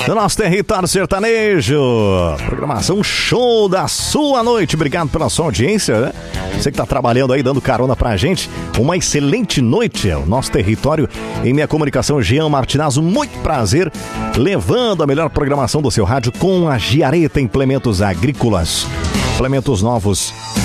do nosso território sertanejo. Programação show da sua noite. Obrigado pela sua audiência, né? Você que tá trabalhando aí, dando carona pra gente. Uma excelente noite. É o nosso território. Em minha comunicação, Jean Martinazzo. Muito prazer. Levando a melhor programação do seu rádio com a Giareta Implementos Agrícolas. Implementos novos